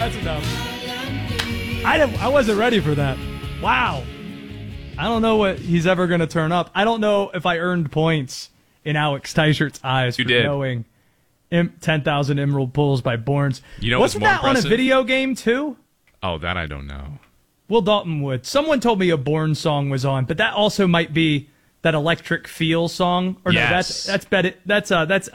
That's enough. I wasn't ready for that. Wow. I don't know what he's ever going to turn up. I don't know if I earned points in Alex Teichert's eyes for knowing 10,000 Emerald Pools by Borns. You know Wasn't that on a video game, too? Oh, that I don't know. Will Dalton would. Someone told me a Bourne song was on, but that also might be that Electric Feel song. Or yes. No, that's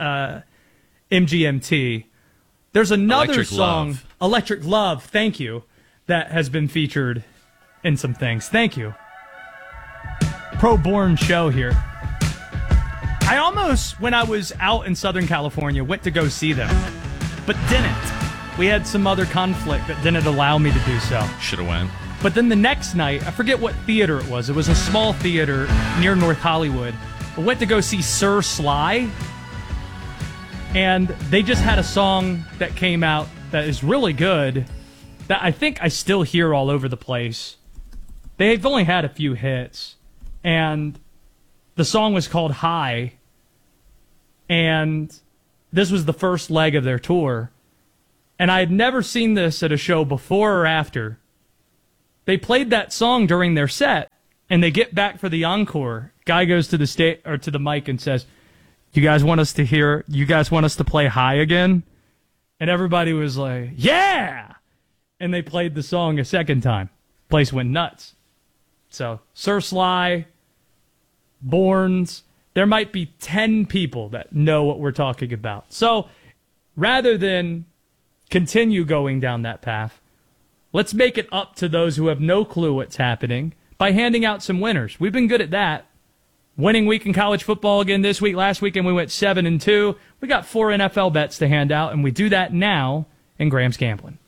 MGMT. There's another Electric song, Love. Electric Love, thank you, that has been featured in some things. Thank you. Pro Bourne show here. I almost, when I was out in Southern California, went to go see them, but didn't. We had some other conflict that didn't allow me to do so. Should have went. But then the next night, I forget what theater it was. It was a small theater near North Hollywood. I went to go see Sir Sly, and they just had a song that came out that is really good that I think I still hear all over the place. They've only had a few hits, and the song was called High, and this was the first leg of their tour. And I had never seen this at a show before or after. They played that song during their set, and they get back for the encore. Guy goes to the stage or to the mic and says, "You guys want us to play High again?" And everybody was like, "Yeah!" And they played the song a second time. Place went nuts. So, Sir Sly, Bournes, there might be 10 people that know what we're talking about. So, rather than continue going down that path, let's make it up to those who have no clue what's happening by handing out some winners. We've been good at that. Winning week in college football again this week. Last weekend we went 7-2. We got 4 NFL bets to hand out, and we do that now in Graham's Gambling.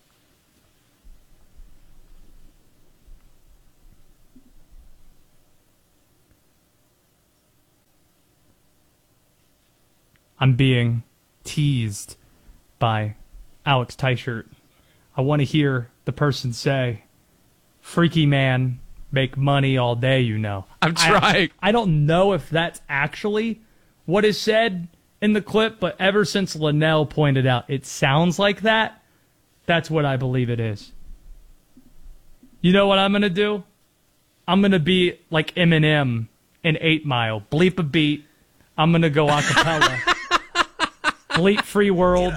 I'm being teased by Alex Teichert. I want to hear the person say, "Freaky man, make money all day, you know." I'm trying. I don't know if that's actually what is said in the clip, but ever since Linnell pointed out it sounds like that, that's what I believe it is. You know what I'm going to do? I'm going to be like Eminem in 8 Mile. Bleep a beat. I'm going to go a cappella. Bleep Free World.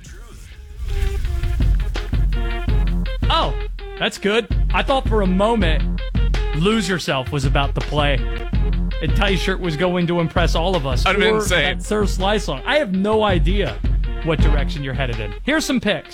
Oh, that's good. I thought for a moment Lose Yourself was about to play, and Teichert was going to impress all of us. I'd have been insane. That Sir Sly song. I have no idea what direction you're headed in. Here's some picks.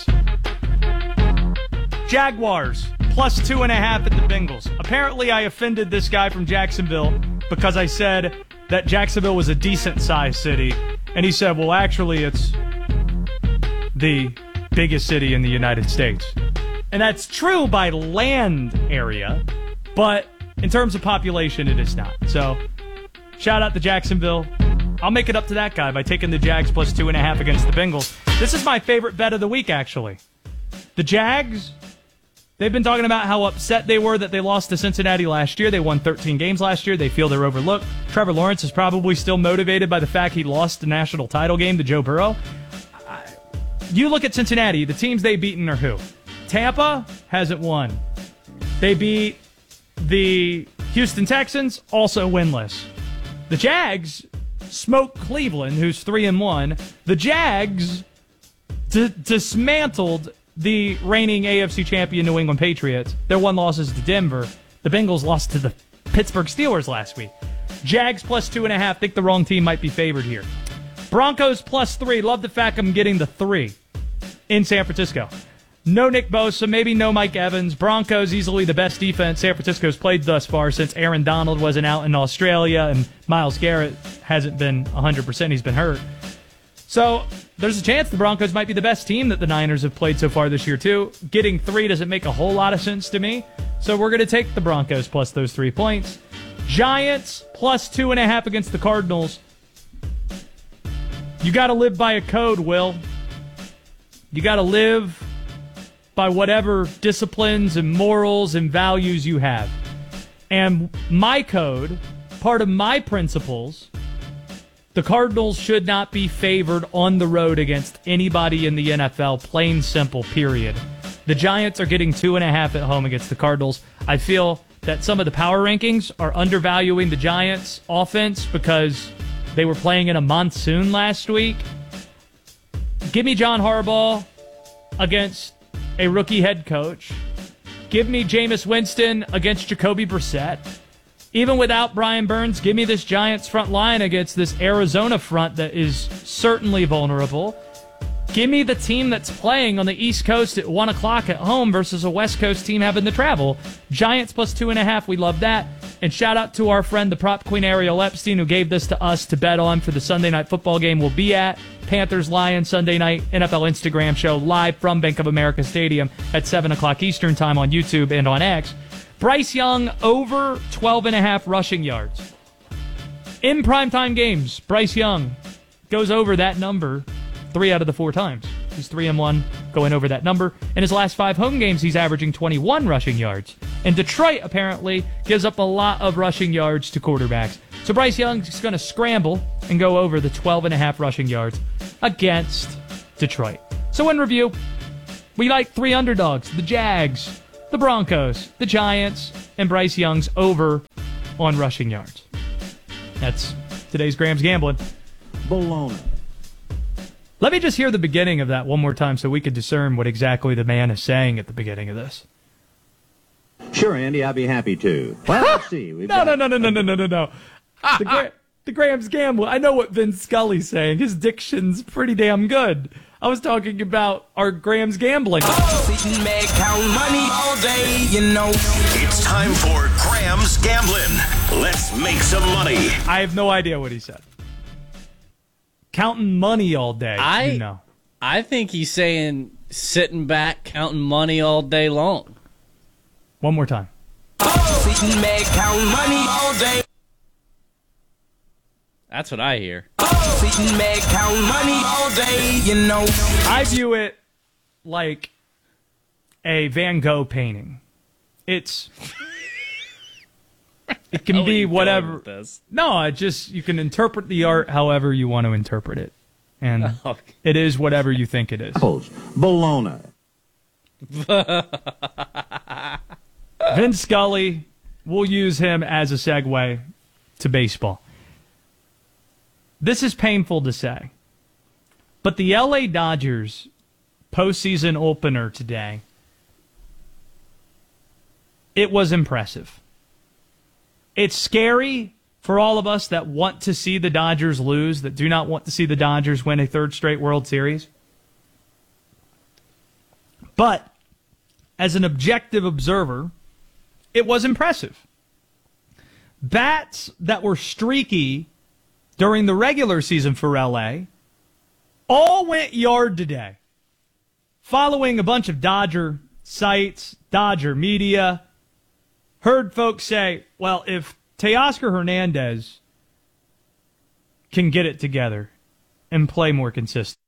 Jaguars, plus 2.5 at the Bengals. Apparently I offended this guy from Jacksonville because I said that Jacksonville was a decent-sized city, and he said, well, actually, it's the biggest city in the United States. And that's true by land area, but in terms of population, it is not. So, shout out to Jacksonville. I'll make it up to that guy by taking the Jags plus 2.5 against the Bengals. This is my favorite bet of the week, actually. The Jags, they've been talking about how upset they were that they lost to Cincinnati last year. They won 13 games last year. They feel they're overlooked. Trevor Lawrence is probably still motivated by the fact he lost the national title game to Joe Burrow. You look at Cincinnati, the teams they've beaten are who? Tampa hasn't won. They beat the Houston Texans, also winless. The Jags smoked Cleveland, who's 3-1. The Jags dismantled the reigning AFC champion New England Patriots. Their one loss is to Denver. The Bengals lost to the Pittsburgh Steelers last week. Jags plus 2.5. Think the wrong team might be favored here. Broncos plus 3. Love the fact I'm getting the 3 in San Francisco. No Nick Bosa, maybe no Mike Evans. Broncos easily the best defense San Francisco's played thus far since Aaron Donald wasn't out in Australia and Myles Garrett hasn't been 100%. He's been hurt. So there's a chance the Broncos might be the best team that the Niners have played so far this year, too. Getting 3 doesn't make a whole lot of sense to me. So we're going to take the Broncos plus those 3 points. Giants plus 2.5 against the Cardinals. You got to live by a code, Will. You got to live by whatever disciplines and morals and values you have. And my code, part of my principles, the Cardinals should not be favored on the road against anybody in the NFL, plain simple, period. The Giants are getting 2.5 at home against the Cardinals. I feel that some of the power rankings are undervaluing the Giants' offense because they were playing in a monsoon last week. Give me John Harbaugh against a rookie head coach. Give me Jameis Winston against Jacoby Brissett. Even without Brian Burns, give me this Giants front line against this Arizona front that is certainly vulnerable. Give me the team that's playing on the East Coast at 1 o'clock at home versus a West Coast team having to travel. Giants plus 2.5. We love that. And shout out to our friend, the prop queen Ariel Epstein, who gave this to us to bet on for the Sunday night football game we'll be at. Panthers-Lions Sunday night NFL Instagram show live from Bank of America Stadium at 7 o'clock Eastern time on YouTube and on X. Bryce Young over 12.5 rushing yards. In primetime games, Bryce Young goes over that number 3 out of the 4 times. He's 3-1 going over that number. In his last 5 home games, he's averaging 21 rushing yards. And Detroit apparently gives up a lot of rushing yards to quarterbacks. So Bryce Young's going to scramble and go over the 12.5 rushing yards against Detroit. So in review, we like 3 underdogs, the Jags, the Broncos, the Giants, and Bryce Young's over on rushing yards. That's today's Graham's Gambling. Bologna. Let me just hear the beginning of that one more time so we could discern what exactly the man is saying at the beginning of this. Sure, Andy, I'd be happy to. Well, let's see. No. The Graham's Gambling. I know what Vince Scully's saying. His diction's pretty damn good. I was talking about our Graham's Gambling. Sitting back, count money all day, you know. It's time for Graham's Gambling. Let's make some money. I have no idea what he said. Counting money all day. I think he's saying sitting back, counting money all day long. One more time. Sitting back, count money all day. That's what I hear. Sitting back, count money all day, you know. I view it like a Van Gogh painting. It can be whatever. No, you can interpret the art however you want to interpret it. And it is whatever you think it is. Bologna. Vince Scully, we'll use him as a segue to baseball. This is painful to say, but the LA Dodgers postseason opener today, it was impressive. It's scary for all of us that want to see the Dodgers lose, that do not want to see the Dodgers win a 3rd straight World Series. But as an objective observer, it was impressive. Bats that were streaky during the regular season for LA all went yard today. Following a bunch of Dodger sites, Dodger media, heard folks say, well, if Teoscar Hernandez can get it together and play more consistent,